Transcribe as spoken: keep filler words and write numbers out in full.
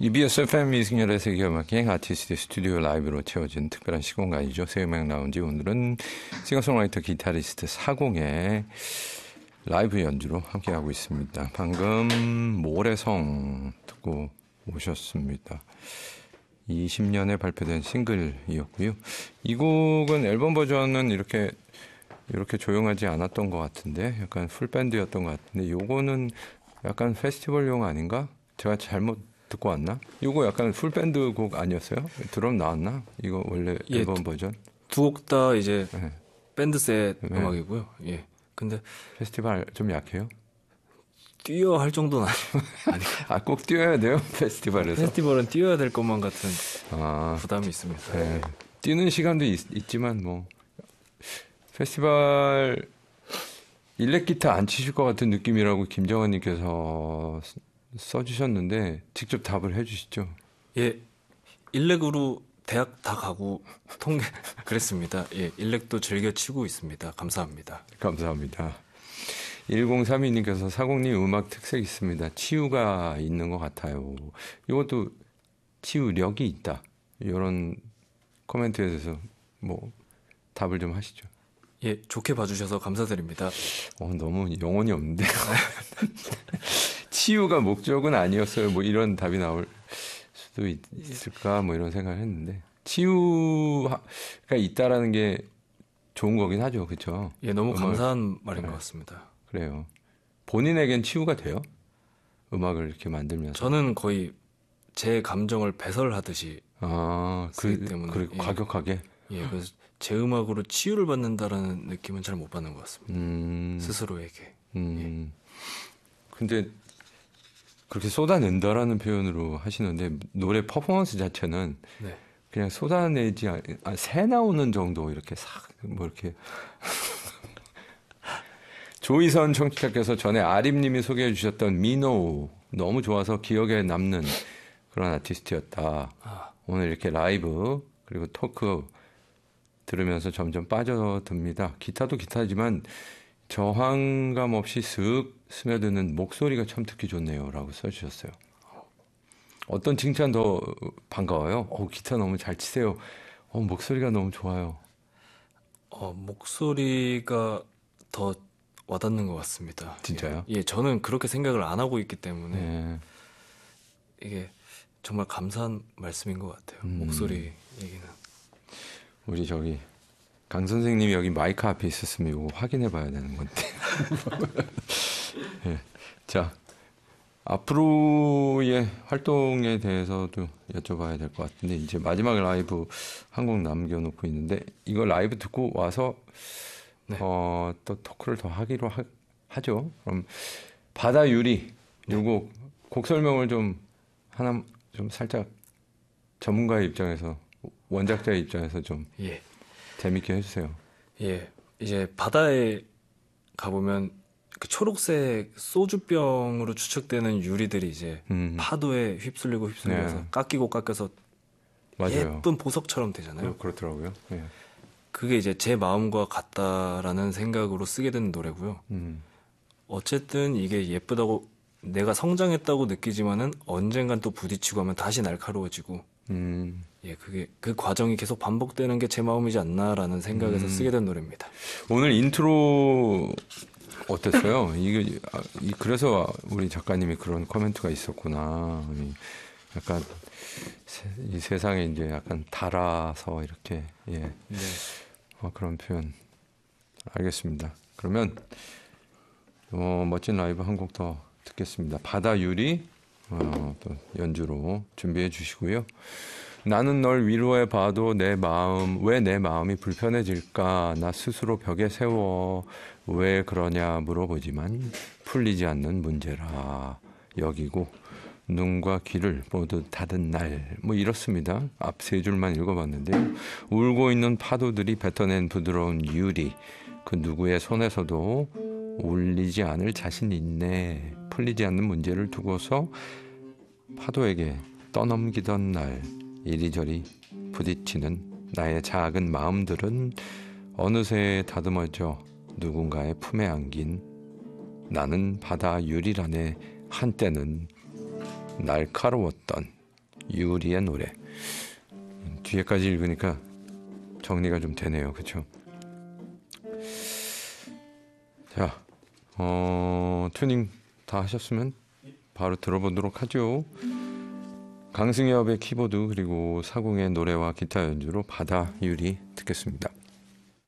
이비에스 에프엠 이승열의 세계음악여행 아티스트의 스튜디오 라이브로 채워진 특별한 시공간이죠. 새음악 라운지. 오늘은 싱어송라이터 기타리스트 사공의 라이브 연주로 함께하고 있습니다. 방금 모래성 듣고 오셨습니다. 이십 년에 발표된 싱글이었고요. 이 곡은 앨범 버전은 이렇게 이렇게 조용하지 않았던 것 같은데 약간 풀밴드였던 것 같은데 요거는 약간 페스티벌용 아닌가? 제가 잘못 듣고 왔나? 이거 약간 풀밴드 곡 아니었어요? 드럼 나왔나? 이거 원래 예, 앨범 버전? 두 곡 다 이제 네. 밴드 셋 네. 음악이고요. 예. 근데 페스티벌 좀 약해요? 뛰어 할 정도는 아니고. 아, 꼭 뛰어야 돼요? 페스티벌에서? 페스티벌은 뛰어야 될 것만 같은 아, 부담이 있습니다. 네. 뛰는 시간도 있, 있지만 뭐 페스티벌 일렉 기타 안 치실 것 같은 느낌이라고 김정환님께서 써주셨는데 직접 답을 해주시죠. 예, 일렉으로 대학 다 가고 통계 그랬습니다. 예, 일렉도 즐겨 치고 있습니다. 감사합니다. 감사합니다. 일공삼이님께서 사공님 음악 특색 있습니다. 치유가 있는 것 같아요. 이것도 치유력이 있다. 이런 코멘트에 대해서 뭐 답을 좀 하시죠. 예, 좋게 봐주셔서 감사드립니다. 어, 너무 영혼이 없는데요. 치유가 목적은 아니었어요. 뭐 이런 답이 나올 수도 있, 있을까 뭐 이런 생각을 했는데 치유가 있다라는 게 좋은 거긴 하죠. 그렇죠? 예, 너무 음악, 감사한 말인 네. 것 같습니다. 그래요. 본인에겐 치유가 돼요? 음악을 이렇게 만들면서. 저는 거의 제 감정을 배설하듯이 아, 쓰기 그, 때문에 그 예. 과격하게. 예, 그래서 제 음악으로 치유를 받는다라는 느낌은 잘 못 받는 것 같습니다. 음, 스스로에게. 음. 근데 그렇게 쏟아낸다라는 표현으로 하시는데 노래 퍼포먼스 자체는 네. 그냥 쏟아내지 않, 아, 새 나오는 정도 이렇게 싹 뭐 이렇게. 조이선 청취자께서 전에 아림님이 소개해 주셨던 미노 너무 좋아서 기억에 남는 그런 아티스트였다. 아. 오늘 이렇게 라이브 그리고 토크 들으면서 점점 빠져듭니다. 기타도 기타지만 저항감 없이 슥 스며드는 목소리가 참 듣기 좋네요 라고 써주셨어요. 어떤 칭찬 더 반가워요? 어, 기타 너무 잘 치세요. 어, 목소리가 너무 좋아요. 어, 목소리가 더 와닿는 것 같습니다. 진짜요? 예, 예, 저는 그렇게 생각을 안 하고 있기 때문에 네. 이게 정말 감사한 말씀인 것 같아요. 음. 목소리 얘기는. 우리 저기 강 선생님이 여기 마이크 앞에 있었으면 이거 확인해 봐야 되는 건데. 네. 자, 앞으로의 활동에 대해서도 여쭤봐야 될 것 같은데 이제 마지막 라이브 한 곡 남겨놓고 있는데 이거 라이브 듣고 와서 네. 어, 또 토크를 더 하기로 하, 하죠. 그럼 바다 유리 요거 곡 설명을 좀 하나 좀 살짝 전문가의 입장에서 원작자의 입장에서 좀 예, 재밌게 해주세요. 예, 이제 바다에 가보면 그 초록색 소주병으로 추측되는 유리들이 이제 음, 파도에 휩쓸리고 휩쓸려서 네. 깎이고 깎여서 맞아요. 예쁜 보석처럼 되잖아요. 그, 그렇더라고요. 예. 그게 이제 제 마음과 같다라는 생각으로 쓰게 된 노래고요. 음, 어쨌든 이게 예쁘다고 내가 성장했다고 느끼지만은 언젠간 또 부딪히고 하면 다시 날카로워지고 음. 예, 그게 그 과정이 계속 반복되는 게 제 마음이지 않나라는 생각에서 음. 쓰게 된 노래입니다. 오늘 인트로 어땠어요? 이게 아, 이- 그래서 우리 작가님이 그런 코멘트가 있었구나. 이 약간 세, 이 세상에 이제 약간 달아서 이렇게 예 네. 어, 그런 표현 알겠습니다. 그러면 어, 멋진 라이브 한 곡 더 듣겠습니다. 바다 유리 어, 또 연주로 준비해 주시고요. 나는 널 위로해 봐도 내 마음 왜 내 마음이 불편해질까 나 스스로 벽에 세워 왜 그러냐 물어보지만 풀리지 않는 문제라 여기고 눈과 귀를 모두 닫은 날 뭐 이렇습니다. 앞 세 줄만 읽어봤는데요. 울고 있는 파도들이 뱉어낸 부드러운 유리 그 누구의 손에서도 울리지 않을 자신 있네 풀리지 않는 문제를 두고서 파도에게 떠넘기던 날 이리저리 부딪히는 나의 작은 마음들은 어느새 다듬어져 누군가의 품에 안긴 나는 바다 유리란에 한때는 날카로웠던 유리의 노래. 뒤에까지 읽으니까 정리가 좀 되네요. 그렇죠? 자, 어, 튜닝 다 하셨으면 바로 들어보도록 하죠. 강승엽의 키보드 그리고 사궁의 노래와 기타 연주로 바다 유리 듣겠습니다.